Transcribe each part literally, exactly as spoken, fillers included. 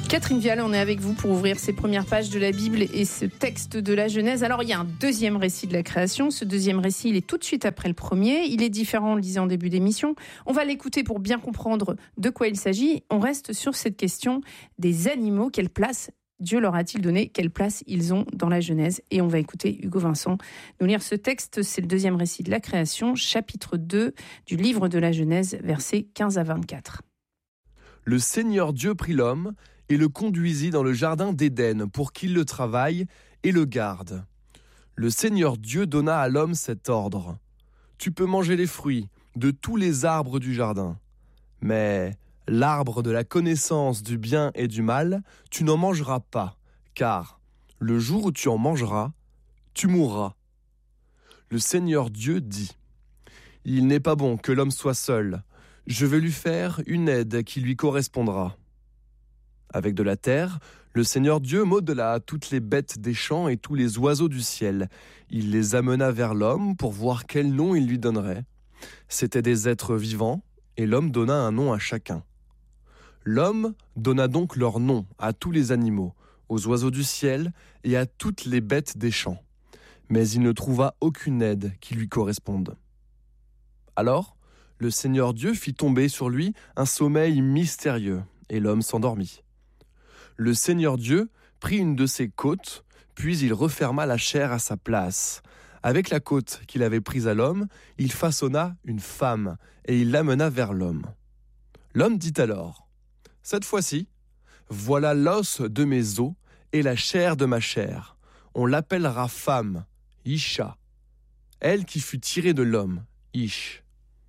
Catherine Vial, on est avec vous pour ouvrir ces premières pages de la Bible et ce texte de la Genèse. Alors, il y a un deuxième récit de la création. Ce deuxième récit, il est tout de suite après le premier. Il est différent, on le disait en début d'émission. On va l'écouter pour bien comprendre de quoi il s'agit. On reste sur cette question des animaux. Quelle place Dieu leur a-t-il donné? Quelle place ils ont dans la Genèse? Et on va écouter Hugo Vincent nous lire ce texte. C'est le deuxième récit de la création, chapitre deux du livre de la Genèse, versets quinze à vingt-quatre. Le Seigneur Dieu prit l'homme et le conduisit dans le jardin d'Éden pour qu'il le travaille et le garde. Le Seigneur Dieu donna à l'homme cet ordre. Tu peux manger les fruits de tous les arbres du jardin, mais l'arbre de la connaissance du bien et du mal, tu n'en mangeras pas, car le jour où tu en mangeras, tu mourras. Le Seigneur Dieu dit, « Il n'est pas bon que l'homme soit seul. Je vais lui faire une aide qui lui correspondra. » Avec de la terre, le Seigneur Dieu modela toutes les bêtes des champs et tous les oiseaux du ciel. Il les amena vers l'homme pour voir quel nom il lui donnerait. C'étaient des êtres vivants, et l'homme donna un nom à chacun. L'homme donna donc leur nom à tous les animaux, aux oiseaux du ciel et à toutes les bêtes des champs. Mais il ne trouva aucune aide qui lui corresponde. Alors, le Seigneur Dieu fit tomber sur lui un sommeil mystérieux, et l'homme s'endormit. Le Seigneur Dieu prit une de ses côtes, puis il referma la chair à sa place. Avec la côte qu'il avait prise à l'homme, il façonna une femme, et il l'amena vers l'homme. L'homme dit alors, « Cette fois-ci, voilà l'os de mes os et la chair de ma chair. On l'appellera femme, Isha, elle qui fut tirée de l'homme, Ish.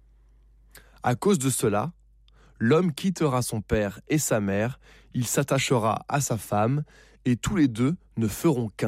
À cause de cela, l'homme quittera son père et sa mère, il s'attachera à sa femme, et tous les deux ne feront qu'un. »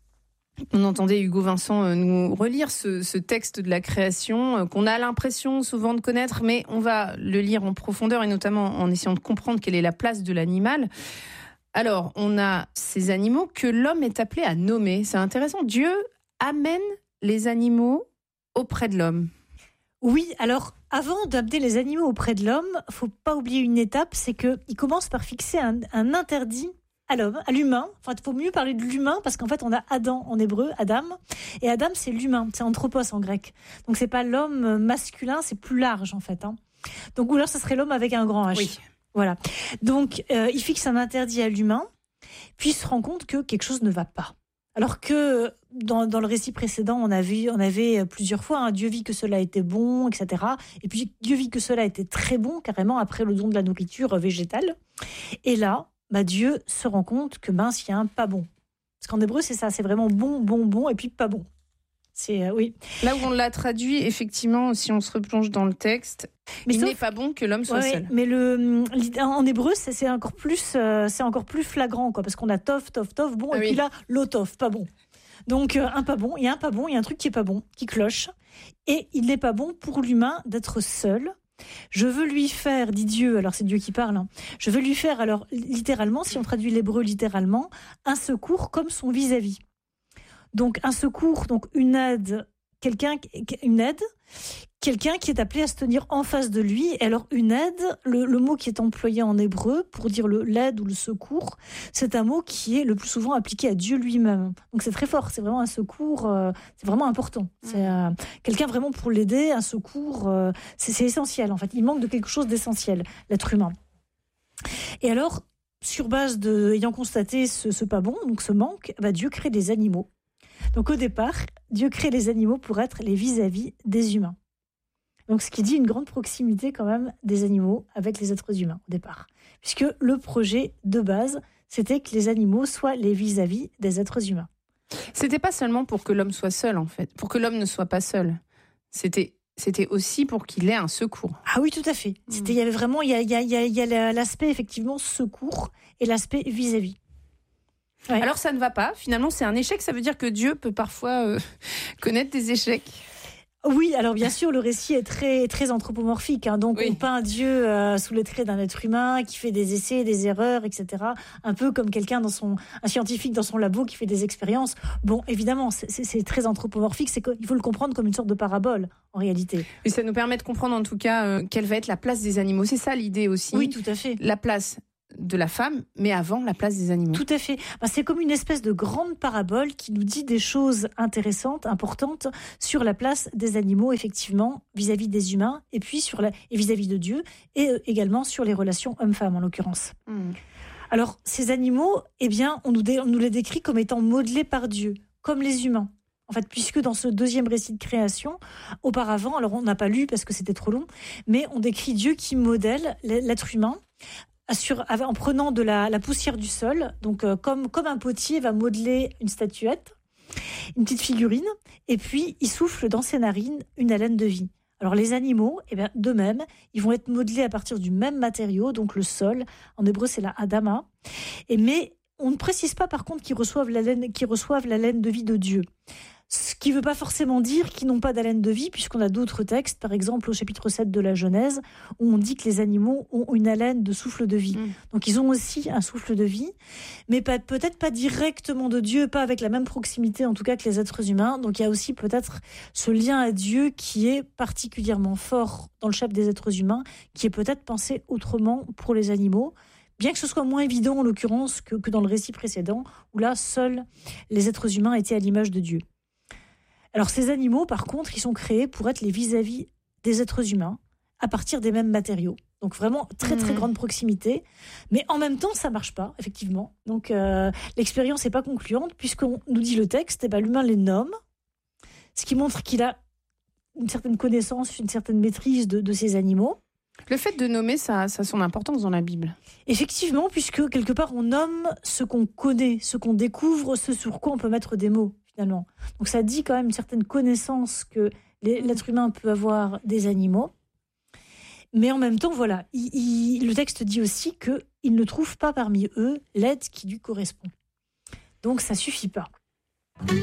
On entendait Hugo Vincent nous relire ce, ce texte de la création qu'on a l'impression souvent de connaître, mais on va le lire en profondeur et notamment en essayant de comprendre quelle est la place de l'animal. Alors, on a ces animaux que l'homme est appelé à nommer. C'est intéressant. Dieu amène les animaux auprès de l'homme. Oui, alors avant d'amener les animaux auprès de l'homme, il ne faut pas oublier une étape, c'est qu'il commence par fixer un, un interdit à l'homme, à l'humain. Enfin, il faut mieux parler de l'humain parce qu'en fait, on a Adam en hébreu, Adam, et Adam, c'est l'humain, c'est anthropos en grec. Donc, c'est pas l'homme masculin, c'est plus large en fait. Hein. Donc, ou alors, ça serait l'homme avec un grand H. Oui. Voilà. Donc, euh, il fixe un interdit à l'humain, puis il se rend compte que quelque chose ne va pas. Alors que dans, dans le récit précédent, on, a vu, on avait plusieurs fois, hein, Dieu vit que cela était bon, et cetera. Et puis Dieu vit que cela était très bon, carrément, après le don de la nourriture végétale. Et là, bah, Dieu se rend compte que mince, il y a un pas bon. Parce qu'en hébreu, c'est ça, c'est vraiment bon, bon, bon, et puis pas bon. C'est, euh, oui. Là où on l'a traduit, effectivement, si on se replonge dans le texte, mais il sauf, n'est pas bon que l'homme soit ouais, seul. Mais le, en hébreu, c'est, c'est, encore plus, euh, c'est encore plus flagrant, quoi, parce qu'on a tov, tov, tov, bon, ah et oui. Puis là, l'otov, pas bon. Donc, euh, un pas bon, il y a un pas bon, il y a un truc qui est pas bon, qui cloche. Et il n'est pas bon pour l'humain d'être seul. Je veux lui faire, dit Dieu, alors c'est Dieu qui parle, hein, je veux lui faire, alors littéralement, si on traduit l'hébreu littéralement, un secours comme son vis-à-vis. Donc un secours, donc une aide, quelqu'un, une aide, quelqu'un qui est appelé à se tenir en face de lui. Et alors une aide, le, le mot qui est employé en hébreu pour dire le, l'aide ou le secours, c'est un mot qui est le plus souvent appliqué à Dieu lui-même. Donc c'est très fort, c'est vraiment un secours, euh, c'est vraiment important. C'est euh, quelqu'un vraiment pour l'aider, un secours, euh, c'est, c'est essentiel en fait. Il manque de quelque chose d'essentiel, l'être humain. Et alors, sur base de, ayant constaté ce, ce pas bon, donc ce manque, bah Dieu crée des animaux. Donc au départ, Dieu crée les animaux pour être les vis-à-vis des humains. Donc ce qui dit une grande proximité quand même des animaux avec les êtres humains au départ. Puisque le projet de base, c'était que les animaux soient les vis-à-vis des êtres humains. C'était pas seulement pour que l'homme soit seul en fait, pour que l'homme ne soit pas seul. C'était, c'était aussi pour qu'il ait un secours. Ah oui, tout à fait. C'était, il y avait vraiment, il y a, il y a, il y a l'aspect effectivement secours et l'aspect vis-à-vis. Ouais. Alors ça ne va pas, finalement c'est un échec, ça veut dire que Dieu peut parfois euh, connaître des échecs. Oui, alors bien sûr, le récit est très, très anthropomorphique. Hein, donc, oui. On peint Dieu euh, sous les traits d'un être humain qui fait des essais, des erreurs, et cetera. Un peu comme quelqu'un dans son, un scientifique dans son labo qui fait des expériences. Bon, évidemment, c'est, c'est, c'est très anthropomorphique. C'est qu'il faut le comprendre comme une sorte de parabole, en réalité. Et ça nous permet de comprendre, en tout cas, euh, quelle va être la place des animaux. C'est ça l'idée aussi. Oui, tout à fait. La place de la femme, mais avant la place des animaux. Tout à fait. Ben, c'est comme une espèce de grande parabole qui nous dit des choses intéressantes, importantes sur la place des animaux, effectivement, vis-à-vis des humains, et puis sur la, et vis-à-vis de Dieu, et également sur les relations hommes-femmes en l'occurrence. Mmh. Alors, ces animaux, eh bien, on nous, dé, on nous les décrit comme étant modelés par Dieu, comme les humains. En fait, puisque dans ce deuxième récit de création, auparavant, alors on n'a pas lu parce que c'était trop long, mais on décrit Dieu qui modèle l'être humain sur, en prenant de la, la poussière du sol, donc euh, comme, comme un potier va modeler une statuette, une petite figurine, et puis il souffle dans ses narines une haleine de vie. Alors les animaux, eh bien, d'eux-mêmes, ils vont être modelés à partir du même matériau, donc le sol, en hébreu c'est la Adama, et, mais on ne précise pas par contre qu'ils reçoivent la laine, qu'ils reçoivent la laine de vie de Dieu. Ce qui ne veut pas forcément dire qu'ils n'ont pas d'haleine de vie, puisqu'on a d'autres textes, par exemple au chapitre sept de la Genèse, où on dit que les animaux ont une haleine de souffle de vie. Mmh. Donc ils ont aussi un souffle de vie, mais pas, peut-être pas directement de Dieu, pas avec la même proximité en tout cas que les êtres humains. Donc il y a aussi peut-être ce lien à Dieu qui est particulièrement fort dans le chapitre des êtres humains, qui est peut-être pensé autrement pour les animaux. Bien que ce soit moins évident en l'occurrence que, que dans le récit précédent, où là, seuls les êtres humains étaient à l'image de Dieu. Alors ces animaux, par contre, ils sont créés pour être les vis-à-vis des êtres humains, à partir des mêmes matériaux. Donc vraiment très très mmh. grande proximité. Mais en même temps, ça ne marche pas, effectivement. Donc euh, l'expérience n'est pas concluante, puisqu'on nous dit le texte, eh ben, l'humain les nomme, ce qui montre qu'il a une certaine connaissance, une certaine maîtrise de, de ces animaux. Le fait de nommer, ça, ça a son importance dans la Bible. Effectivement, puisque quelque part, on nomme ce qu'on connaît, ce qu'on découvre, ce sur quoi on peut mettre des mots, finalement. Donc ça dit quand même une certaine connaissance que les, l'être humain peut avoir des animaux. Mais en même temps, voilà, il, il, le texte dit aussi qu'il ne trouve pas parmi eux l'aide qui lui correspond. Donc ça ne suffit pas.